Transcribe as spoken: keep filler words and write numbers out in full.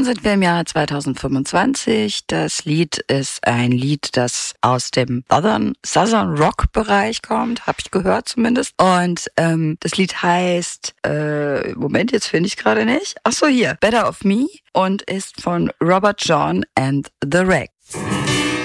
Nun sind wir im Jahr zweitausendfünfundzwanzig. Das Lied ist ein Lied, das aus dem Southern, Southern Rock Bereich kommt, habe ich gehört zumindest. Und ähm, das Lied heißt, äh, Moment, jetzt finde ich gerade nicht. Ach so, hier, Better of Me und ist von Robert John and the Wreck.